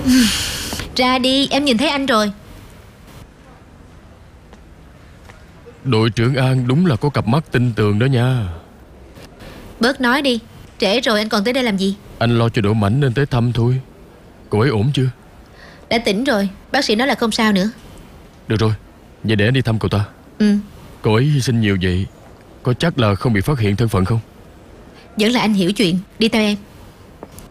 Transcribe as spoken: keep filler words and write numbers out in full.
Ra đi, em nhìn thấy anh rồi. Đội trưởng An đúng là có cặp mắt tinh tường đó nha. Bớt nói đi, trễ rồi anh còn tới đây làm gì? Anh lo cho Đỗ Mảnh nên tới thăm thôi. Cô ấy ổn chưa? Đã tỉnh rồi, bác sĩ nói là không sao nữa. Được rồi, vậy để anh đi thăm cậu ta. Ừ. Cô ấy hy sinh nhiều vậy, có chắc là không bị phát hiện thân phận không? Vẫn là anh hiểu chuyện, đi theo em.